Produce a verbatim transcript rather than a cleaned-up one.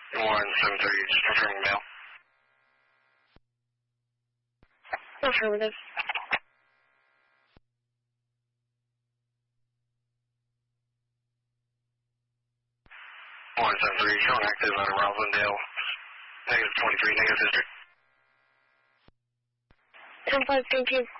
one seven three, just confirming mail. Affirmative. one seven three, showing active out of Roslindale. Negative twenty-three, negative history. ten five, thank you.